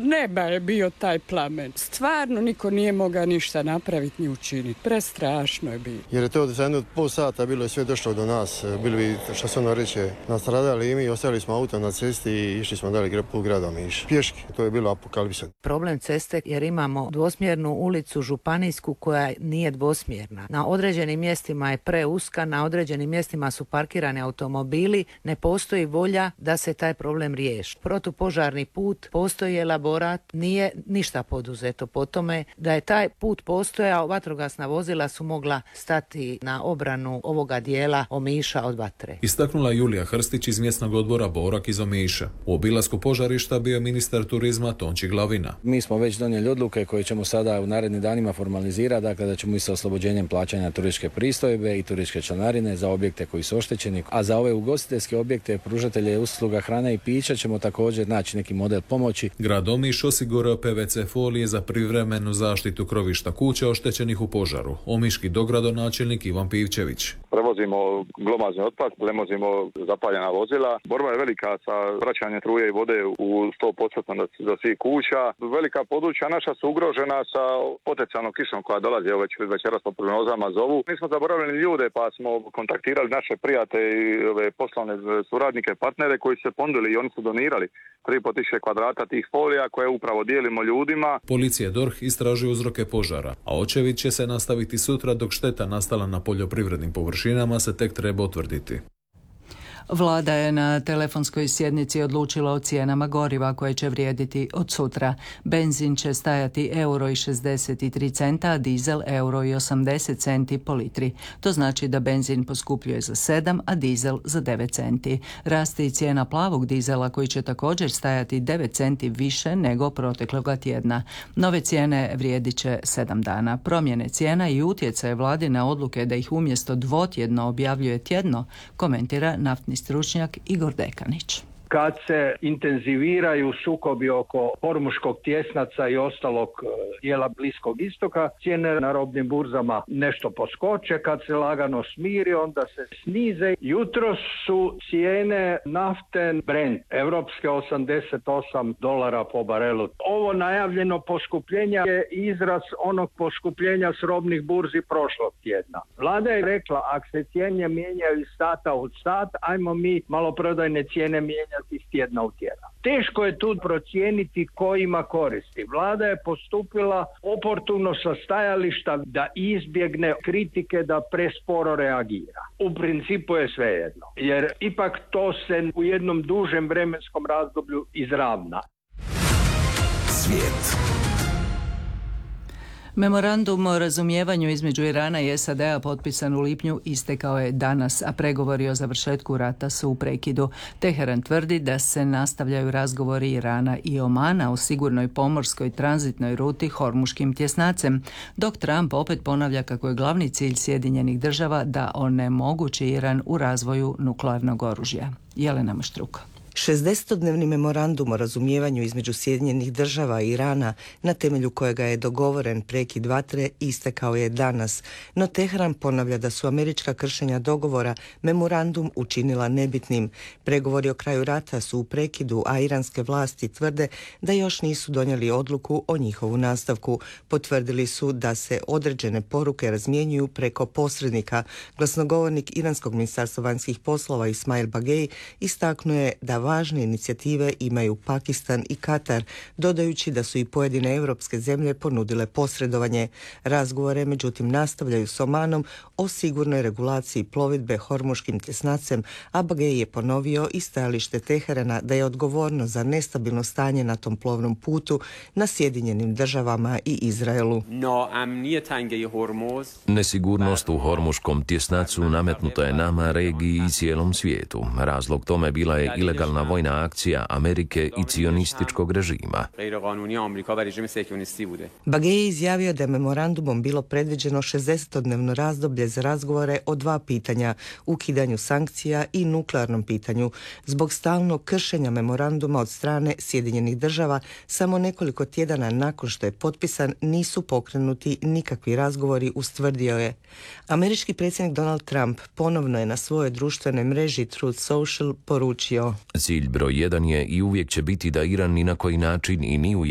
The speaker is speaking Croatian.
neba je bio taj plamen. Stvarno niko nije mogao ništa napraviti ni učiniti. Prestrašno je bilo. Jer je to za jedno pol sata bilo je sve došlo do nas. Bili bi, što se ono reče, nastradali i mi, ostavili smo auto na cesti i išli smo dalje pol grada Omiša. Pješke, to je bilo apokalipsa. Problem ceste jer imamo dvosmjernu ulicu županijsku koja nije dvosmjerna. Na određenim mjestima je preuska, na određenim mjestima su parkirani automobili, ne postoji volja da se taj problem riješi. Protupožarni put, postoji elaborat, nije ništa poduzeto po tome. Da je taj put postojao, vatrogasna vozila su mogla stati na obranu ovoga dijela Omiša od vatre. Istaknula Julija Hrstić iz mjesnog odbora Borak iz Omiša. U obilasku požarišta bio ministar turizma Tonči Glavina. Mi smo već donijeli odluke koje ćemo sada u narednim danima formalizirati, dakle da ćemo i sa oslobođenjem plaćanja turističke pristojbe i turističke članarine za objekte koji su oštećeni, a za ove ugostiteljske objekte, pružatelje usluga hrane i pića ćemo također naći neki model pomoći. Grad Omiš osigurao PVC folije za privremenu zaštitu krovišta kuća oštećenih u požaru. Omiški dogradonačelnik Ivan Pivčević. Prevozimo glomazni otpad, prevozimo zapaljena vozila. Borba je velika sa vraćanjem struje i vode u 100% do svih kuća. Velika područja naša su ugrožena sa potencijalnom kišom koja dolazi već večeras po prognozama zovu. Mi smo zaboravili ljude pa smo kontaktirali naše prijatelje i poslovne suradnike, partnere koji su se ponudili i oni su donirali 3.500 kvadrata tih folija koje upravo dijelimo ljudima. Policija DORH istražuje uzroke požara, a očevid će se nastaviti sutra dok šteta nastala na poljoprivrednim površinama se tek treba utvrditi. Vlada je na telefonskoj sjednici odlučila o cijenama goriva koje će vrijediti od sutra. Benzin će stajati €1,63, a dizel €1,80 po litri. To znači da benzin poskupljuje za 7, a dizel za 9 centi. Raste i cijena plavog dizela koji će također stajati 9 centi više nego protekloga tjedna. Nove cijene vrijedit će 7 dana. Promjene cijena i utjecaj vladine odluke da ih umjesto dvotjedno objavljuje tjedno, komentira naftni stručnjak Igor Dekanić. Kad se intenziviraju sukobi oko Hormuškog tjesnaca i ostalog dijela Bliskog istoka, cijene na robnim burzama nešto poskoče, kad se lagano smiri, onda se snize. Jutros su cijene nafte Brent, evropske $88 po barelu. Ovo najavljeno poskupljenje je izraz onog poskupljenja s robnih burzi prošlog tjedna. Vlada je rekla, ako se cijene mijenjaju iz sata u sat, ajmo mi maloprodajne cijene mijenjati iz tjedna u tjedan. Teško je tu procijeniti ko ima koristi. Vlada je postupila oportuno sa stajališta da izbjegne kritike, da presporo reagira. U principu je svejedno, jer ipak to se u jednom dužem vremenskom razdoblju izravna. Svijet. Memorandum o razumijevanju između Irana i SAD-a potpisan u lipnju istekao je danas, a pregovori o završetku rata su u prekidu. Teheran tvrdi da se nastavljaju razgovori Irana i Omana o sigurnoj pomorskoj tranzitnoj ruti Hormuškim tjesnacem, dok Trump opet ponavlja kako je glavni cilj Sjedinjenih država da onemogući Iran u razvoju nuklearnog oružja. Jelena Maštruka. 60-dnevni memorandum o razumijevanju između Sjedinjenih država i Irana, na temelju kojega je dogovoren prekid vatre, istekao je danas. No Teheran ponavlja da su američka kršenja dogovora memorandum učinila nebitnim. Pregovori o kraju rata su u prekidu, a iranske vlasti tvrde da još nisu donijeli odluku o njihovu nastavku. Potvrdili su da se određene poruke razmjenjuju preko posrednika. Glasnogovornik iranskog ministarstva vanjskih poslova Ismail Bagej istaknuo je da važne inicijative imaju Pakistan i Katar, dodajući da su i pojedine europske zemlje ponudile posredovanje. Razgovore, međutim, nastavljaju s Omanom o sigurnoj regulaciji plovidbe Hormuškim tjesnacem, a Bagej je ponovio i stajalište Teherana da je odgovorno za nestabilno stanje na tom plovnom putu na Sjedinjenim državama i Izraelu. Nesigurnost u Hormuškom tjesnacu nametnuta je nama, regiji i cijelom svijetu. Razlog tome bila je ilegalna vojna akcija Amerike i cionističkog režima. Bagej je izjavio da je memorandumom bilo predviđeno 60-dnevno razdoblje za razgovore o dva pitanja, ukidanju sankcija i nuklearnom pitanju. Zbog stalnog kršenja memoranduma od strane Sjedinjenih država, samo nekoliko tjedana nakon što je potpisan nisu pokrenuti nikakvi razgovori, ustvrdio je. Američki predsjednik Donald Trump ponovno je na svojoj društvenoj mreži Truth Social poručio: Cilj broj 1 je i uvijek će biti da Iran ni na koji način i ni u